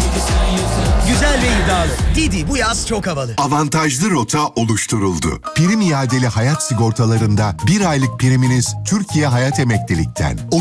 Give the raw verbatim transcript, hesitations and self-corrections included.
Güzel ve iddialı. Didi bu yaz çok havalı. Avantajlı rota oluşturuldu. Prim iadeli hayat sigortalarında bir aylık priminiz Türkiye Hayat Emeklilik'ten